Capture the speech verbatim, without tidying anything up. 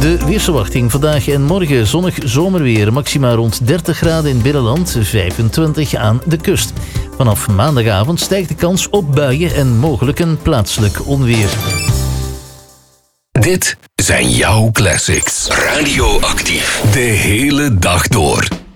De weersverwachting vandaag en morgen zonnig zomerweer. Maxima rond dertig graden in het binnenland, vijfentwintig aan de kust. Vanaf maandagavond stijgt de kans op buien en mogelijk een plaatselijk onweer. Dit zijn jouw classics. Radioactief. De hele dag door.